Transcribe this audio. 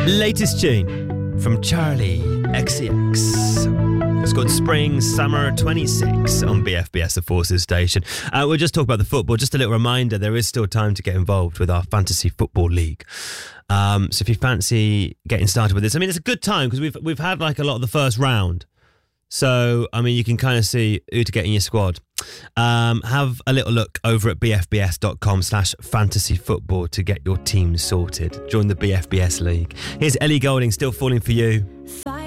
Latest tune from Charlie XCX. It's called Spring Summer 26 on BFBS, the Forces station. We'll just talk about the football. Just a little reminder, there is still time to get involved with our Fantasy Football League. So if you fancy getting started with this, I mean, it's a good time because we've had like a lot of the first round. So, I mean, you can kind of see who to get in your squad. Have a little look over at bfbs.com/fantasyfootball to get your team sorted. Join the BFBS League. Here's Ellie Goulding, Still Falling For You.